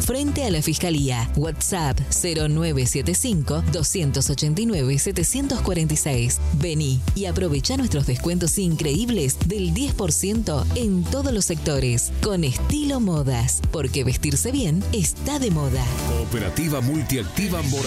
frente a la Fiscalía. WhatsApp 0975-289-746. Vení y aprovecha nuestros descuentos increíbles del 10% en todos los sectores. Con Estilo Modas, porque vestirse bien está de moda. Cooperativa Multiactiva Morales.